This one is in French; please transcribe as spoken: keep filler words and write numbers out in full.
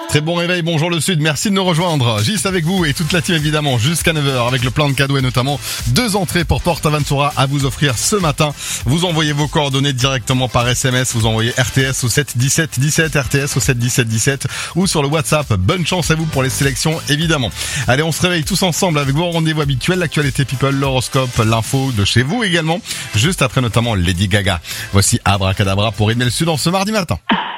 Très bon réveil, bonjour le Sud, merci de nous rejoindre. Gis avec vous et toute la team évidemment jusqu'à neuf heures avec le plein de cadeaux et notamment deux entrées pour PortAventura à vous offrir ce matin. Vous envoyez vos coordonnées directement par S M S, vous envoyez R T S au sept dix-sept dix-sept, R T S au sept dix-sept dix-sept ou sur le WhatsApp. Bonne chance à vous pour les sélections évidemment. Allez, on se réveille tous ensemble avec vos rendez-vous habituels, l'actualité people, l'horoscope, l'info de chez vous également, juste après notamment Lady Gaga. Voici Abracadabra pour Email Sud en ce mardi matin.